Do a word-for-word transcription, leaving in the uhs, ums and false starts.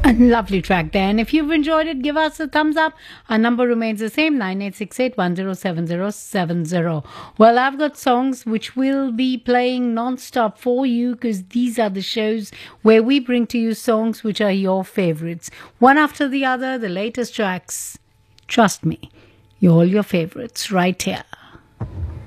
A lovely track there. And if you've enjoyed it, give us a thumbs up. Our number remains the same, nine eight six eight, one zero seven zero seven zero. Well, I've got songs which will be playing non-stop for you because these are the shows where we bring to you songs which are your favorites. One after the other, the latest tracks. Trust me, you're all your favorites right here.